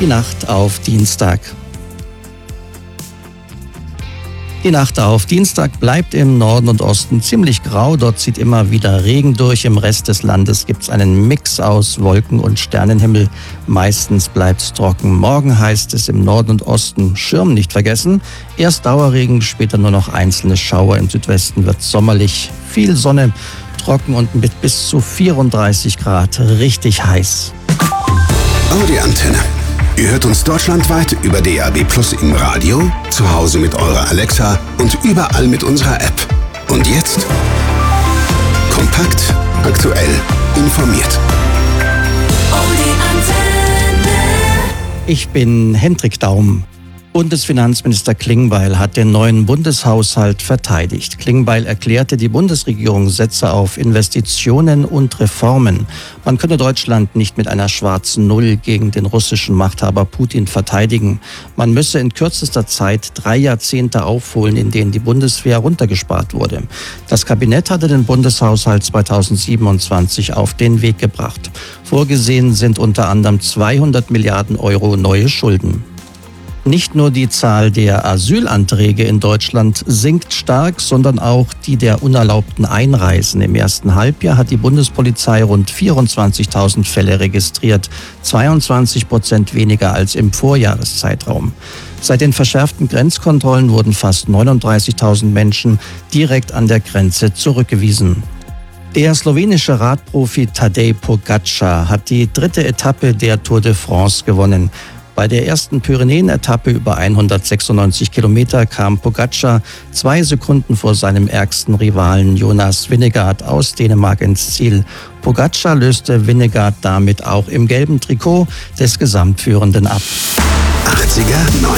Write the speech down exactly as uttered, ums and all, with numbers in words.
Die Nacht auf Dienstag. Die Nacht auf Dienstag bleibt im Norden und Osten ziemlich grau. Dort zieht immer wieder Regen durch. Im Rest des Landes gibt es einen Mix aus Wolken- und Sternenhimmel. Meistens bleibt es trocken. Morgen heißt es im Norden und Osten Schirm nicht vergessen. Erst Dauerregen, später nur noch einzelne Schauer. Im Südwesten wird sommerlich, viel Sonne, trocken und mit bis zu vierunddreißig Grad richtig heiß. Audi Antenne. Ihr hört uns deutschlandweit über D A B Plus im Radio, zu Hause mit eurer Alexa und überall mit unserer App. Und jetzt kompakt, aktuell, informiert. Audi Antenne. Ich bin Hendrik Daum. Bundesfinanzminister Klingbeil hat den neuen Bundeshaushalt verteidigt. Klingbeil erklärte, die Bundesregierung setze auf Investitionen und Reformen. Man könne Deutschland nicht mit einer schwarzen Null gegen den russischen Machthaber Putin verteidigen. Man müsse in kürzester Zeit drei Jahrzehnte aufholen, in denen die Bundeswehr runtergespart wurde. Das Kabinett hatte den Bundeshaushalt zweitausendsiebenundzwanzig auf den Weg gebracht. Vorgesehen sind unter anderem zweihundert Milliarden Euro neue Schulden. Nicht nur die Zahl der Asylanträge in Deutschland sinkt stark, sondern auch die der unerlaubten Einreisen. Im ersten Halbjahr hat die Bundespolizei rund vierundzwanzigtausend Fälle registriert, zweiundzwanzig Prozent weniger als im Vorjahreszeitraum. Seit den verschärften Grenzkontrollen wurden fast neununddreißigtausend Menschen direkt an der Grenze zurückgewiesen. Der slowenische Radprofi Tadej Pogačar hat die dritte Etappe der Tour de France gewonnen. Bei der ersten Pyrenäen-Etappe über hundertsechsundneunzig Kilometer kam Pogačar zwei Sekunden vor seinem ärgsten Rivalen Jonas Vingegaard aus Dänemark ins Ziel. Pogačar löste Vingegaard damit auch im gelben Trikot des Gesamtführenden ab. achtziger,